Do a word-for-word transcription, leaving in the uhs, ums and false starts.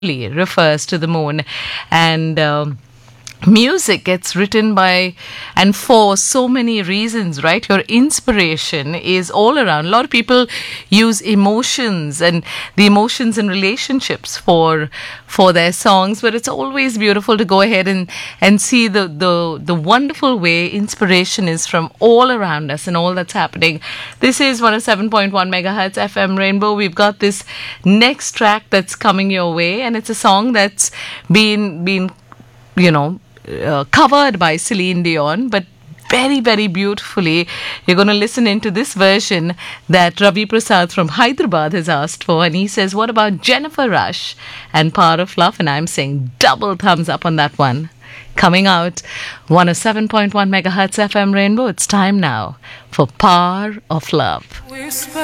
refers to the moon, and um, music gets written by and for so many reasons, right? Your inspiration is all around. A lot of people use emotions and the emotions in relationships for for their songs, but it's always beautiful to go ahead and and see the the the wonderful way inspiration is from all around us and all that's happening. This is one oh seven point one megahertz F M Rainbow. We've got this next track that's coming your way, and it's a song that's been been you know uh, covered by Celine Dion, but very, very beautifully. You're going to listen into this version that Ravi Prasad from Hyderabad has asked for, and he says, what about Jennifer Rush and Power of Love? And I'm saying double thumbs up on that one. Coming out, one oh seven point one megahertz F M Rainbow. It's time now for Power of Love.